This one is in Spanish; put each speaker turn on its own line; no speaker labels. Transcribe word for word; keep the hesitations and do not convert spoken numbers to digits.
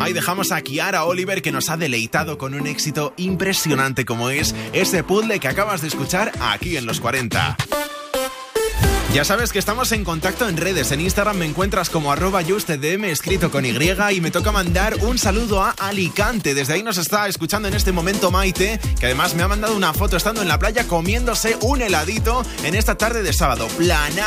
Ahí dejamos a Kiara Oliver, que nos ha deleitado con un éxito impresionante como es ese puzzle que acabas de escuchar aquí en Los cuarenta. Ya sabes que estamos en contacto en redes. En Instagram me encuentras como arroba justedm escrito con Y, y me toca mandar un saludo a Alicante. Desde ahí nos está escuchando en este momento Maite, que además me ha mandado una foto estando en la playa comiéndose un heladito en esta tarde de sábado. Plana